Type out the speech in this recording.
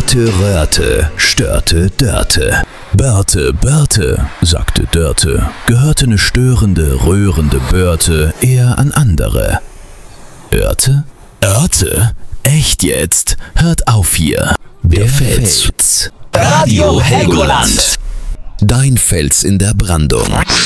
Röhrte, Röhrte, störte, Dörte. Börte, sagte Dörte, gehörte ne störende, rührende Börte eher an andere. Örte? Echt jetzt? Hört auf hier. Der Fels. Radio Helgoland. Dein Fels in der Brandung.